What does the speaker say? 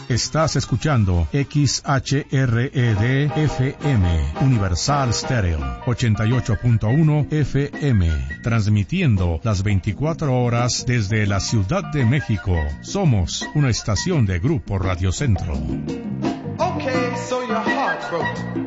Estás escuchando XHRED-FM, Universal Stereo, 88.1 FM, transmitiendo las 24 horas desde la Ciudad de México. Somos una estación de Grupo Radio Centro. Okay, so your heart broke.